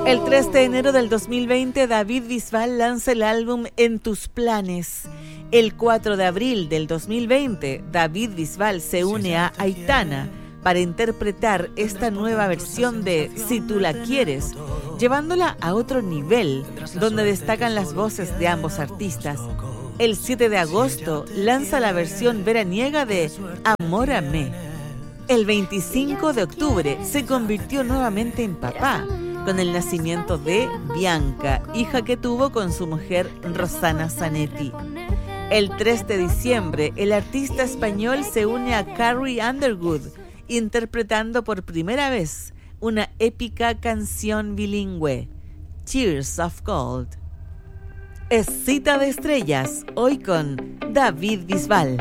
El 3 de enero del 2020, David Bisbal lanza el álbum En tus planes. El 4 de abril del 2020, David Bisbal se une a Aitana para interpretar esta nueva versión de Si tú la quieres, llevándola a otro nivel, donde destacan las voces de ambos artistas. El 7 de agosto lanza la versión veraniega de Amórame. El 25 de octubre se convirtió nuevamente en papá, con el nacimiento de Bianca, hija que tuvo con su mujer Rosana Zanetti. El 3 de diciembre, el artista español se une a Carrie Underwood, interpretando por primera vez una épica canción bilingüe, Tears of Gold. Es Cita de Estrellas, hoy con David Bisbal.